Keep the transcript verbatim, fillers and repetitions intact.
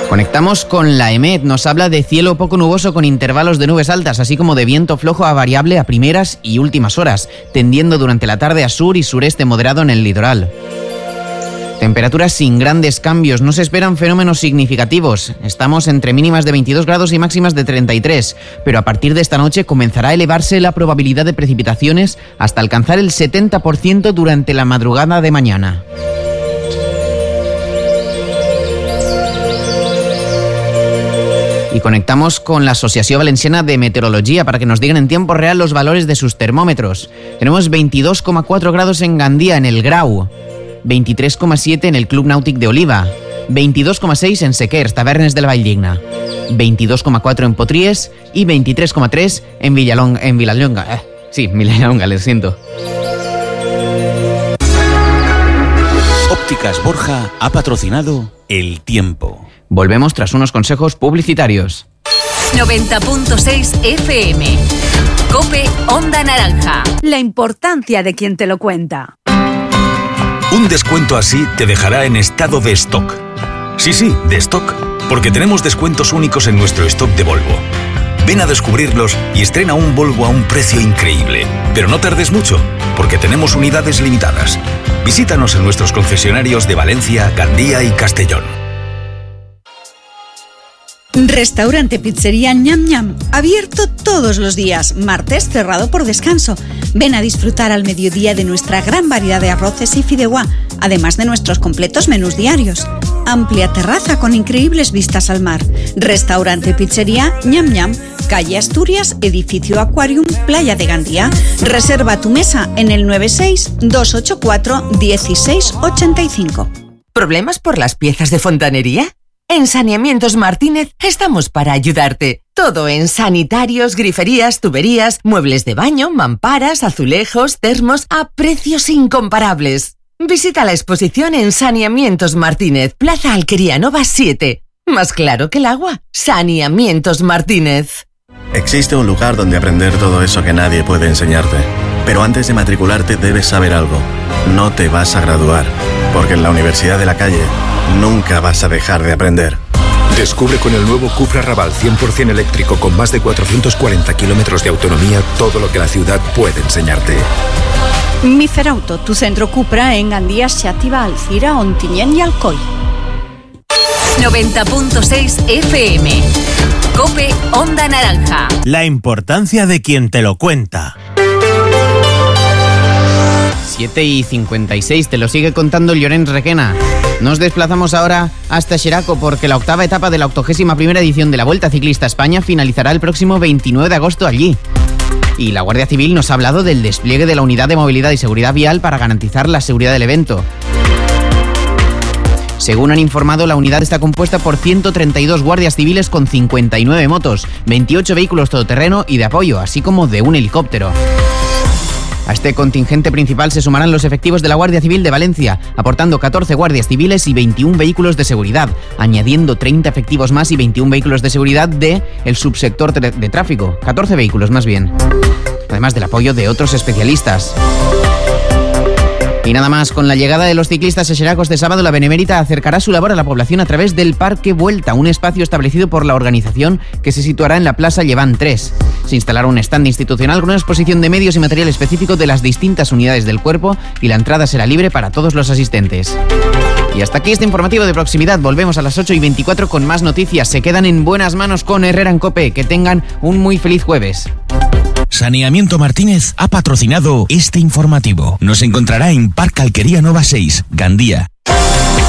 Conectamos con la EMET. Nos habla de cielo poco nuboso con intervalos de nubes altas, así como de viento flojo a variable a primeras y últimas horas, tendiendo durante la tarde a sur y sureste moderado en el litoral. Temperaturas sin grandes cambios, no se esperan fenómenos significativos. Estamos entre mínimas de veintidós grados y máximas de treinta y tres, pero a partir de esta noche comenzará a elevarse la probabilidad de precipitaciones hasta alcanzar el setenta por ciento durante la madrugada de mañana. Y conectamos con la Asociación Valenciana de Meteorología para que nos digan en tiempo real los valores de sus termómetros. Tenemos veintidós coma cuatro grados en Gandía, en el Grau, veintitrés coma siete en el Club Nàutic de Oliva, veintidós coma seis en Sequers, Tavernes de la Valldigna, veintidós coma cuatro en Potries y veintitrés coma tres en Villalonga. En Villalonga. Eh, sí, Villalonga, les siento. Ópticas Borja ha patrocinado El Tiempo. Volvemos tras unos consejos publicitarios. noventa punto seis F M. COPE Onda Naranja. La importancia de quien te lo cuenta. Un descuento así te dejará en estado de stock. Sí, sí, de stock. Porque tenemos descuentos únicos en nuestro stock de Volvo. Ven a descubrirlos y estrena un Volvo a un precio increíble. Pero no tardes mucho, porque tenemos unidades limitadas. Visítanos en nuestros concesionarios de Valencia, Gandía y Castellón. Restaurante Pizzería Ñam Ñam, abierto todos los días, martes cerrado por descanso. Ven a disfrutar al mediodía de nuestra gran variedad de arroces y fideuá, además de nuestros completos menús diarios. Amplia terraza con increíbles vistas al mar. Restaurante Pizzería Ñam Ñam, calle Asturias, edificio Aquarium, Playa de Gandía. Reserva tu mesa en el nueve seis dos ocho cuatro uno seis ocho cinco. ¿Problemas por las piezas de fontanería? En Saneamientos Martínez estamos para ayudarte. Todo en sanitarios, griferías, tuberías, muebles de baño, mamparas, azulejos, termos, a precios incomparables. Visita la exposición en Saneamientos Martínez, Plaza Alquería Nova siete. Más claro que el agua. Saneamientos Martínez. Existe un lugar donde aprender todo eso que nadie puede enseñarte. Pero antes de matricularte debes saber algo. No te vas a graduar, porque en la Universidad de la Calle nunca vas a dejar de aprender. Descubre con el nuevo Cupra Raval cien por ciento eléctrico con más de cuatrocientos cuarenta kilómetros de autonomía todo lo que la ciudad puede enseñarte. Miferauto, tu centro Cupra en Gandía, Xàtiva, Alcira, Ontinyent y Alcoi. noventa punto seis F M. COPE Onda Naranja. La importancia de quien te lo cuenta. siete y cincuenta y seis, te lo sigue contando Llorenç Requena. Nos desplazamos ahora hasta Xeraco porque la octava etapa de la octogésima primera edición de la Vuelta Ciclista a España finalizará el próximo veintinueve de agosto allí. Y la Guardia Civil nos ha hablado del despliegue de la Unidad de Movilidad y Seguridad Vial para garantizar la seguridad del evento. Según han informado, la unidad está compuesta por ciento treinta y dos guardias civiles con cincuenta y nueve motos, veintiocho vehículos todoterreno y de apoyo, así como de un helicóptero. A este contingente principal se sumarán los efectivos de la Guardia Civil de Valencia, aportando catorce guardias civiles y veintiún vehículos de seguridad, añadiendo treinta efectivos más y veintiún vehículos de seguridad de el subsector de tráfico, catorce vehículos más bien, además del apoyo de otros especialistas. Y nada más, con la llegada de los ciclistas a Xeraco este sábado, la Benemérita acercará su labor a la población a través del Parque Vuelta, un espacio establecido por la organización que se situará en la Plaza Llevant tres. Se instalará un stand institucional con una exposición de medios y material específico de las distintas unidades del cuerpo y la entrada será libre para todos los asistentes. Y hasta aquí este informativo de proximidad. Volvemos a las ocho y veinticuatro con más noticias. Se quedan en buenas manos con Herrera en COPE. Que tengan un muy feliz jueves. Saneamiento Martínez ha patrocinado este informativo. Nos encontrará en Parque Alquería Nova seis, Gandía.